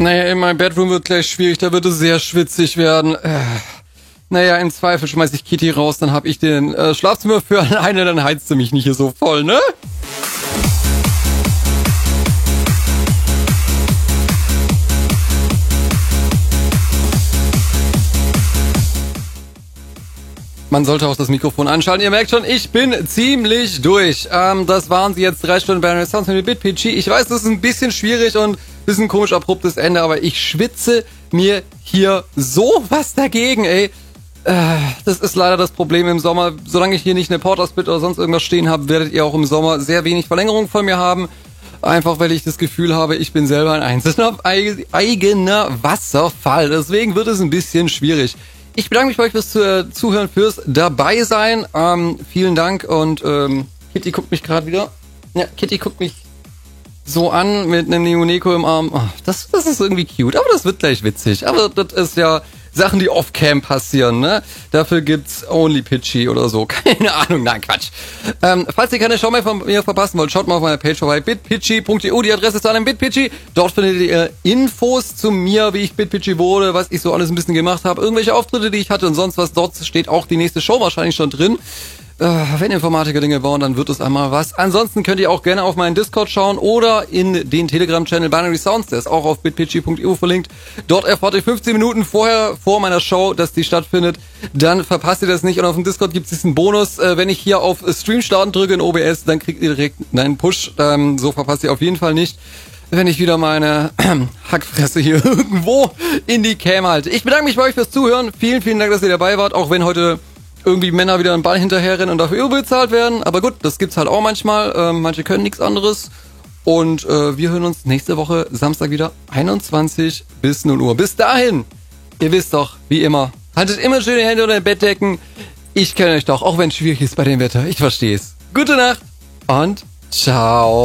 Naja, in meinem Bedroom wird gleich schwierig, da wird es sehr schwitzig werden. Naja, im Zweifel schmeiß ich Kitty raus, dann hab ich den Schlafzimmer für alleine, dann heizt sie mich nicht hier so voll, ne? Man sollte auch das Mikrofon anschalten. Ihr merkt schon, ich bin ziemlich durch. Das waren sie jetzt 3 Stunden bei Sounds mit BitPG. Ich weiß, das ist ein bisschen schwierig und ein bisschen komisch abruptes Ende, aber ich schwitze mir hier so was dagegen, ey. Das ist leider das Problem im Sommer. Solange ich hier nicht eine Portersplit oder sonst irgendwas stehen habe, werdet ihr auch im Sommer sehr wenig Verlängerung von mir haben. Einfach, weil ich das Gefühl habe, ich bin selber ein einzelner eigener Wasserfall. Deswegen wird es ein bisschen schwierig. Ich bedanke mich bei euch fürs Zuhören, fürs Dabeisein. Vielen Dank und Kitty guckt mich gerade wieder. Ja, Kitty guckt mich so an mit einem Neoneko im Arm. Oh, das ist irgendwie cute, aber das wird gleich witzig. Aber das ist ja Sachen, die off-cam passieren, ne? Dafür gibt's Only Pitchy oder so. Keine Ahnung, nein, Quatsch. Falls ihr keine Show mehr von mir verpassen wollt, schaut mal auf meiner Page vorbei, bitpitchy.eu. Die Adresse ist dann im BitPitchy. Dort findet ihr Infos zu mir, wie ich BitPitchy wurde, was ich so alles ein bisschen gemacht habe, irgendwelche Auftritte, die ich hatte und sonst was. Dort steht auch die nächste Show wahrscheinlich schon drin. Wenn Informatiker Dinge bauen, dann wird es einmal was. Ansonsten könnt ihr auch gerne auf meinen Discord schauen oder in den Telegram-Channel Binary Sounds, der ist auch auf bitpitchy.eu verlinkt. Dort erfahrt ihr 15 Minuten vor meiner Show, dass die stattfindet. Dann verpasst ihr das nicht. Und auf dem Discord gibt es diesen Bonus. Wenn ich hier auf Stream starten drücke in OBS, dann kriegt ihr direkt einen Push. So verpasst ihr auf jeden Fall nicht, wenn ich wieder meine Hackfresse hier irgendwo in die Cam halte. Ich bedanke mich bei euch fürs Zuhören. Vielen, vielen Dank, dass ihr dabei wart, auch wenn heute irgendwie Männer wieder einen Ball hinterherrennen und dafür überbezahlt werden. Aber gut, das gibt's halt auch manchmal. Manche können nichts anderes. Und wir hören uns nächste Woche Samstag wieder 21 bis 0 Uhr. Bis dahin, ihr wisst doch, wie immer, haltet immer schön die Hände unter den Bettdecken. Ich kenne euch doch, auch wenn es schwierig ist bei dem Wetter. Ich verstehe es. Gute Nacht und ciao.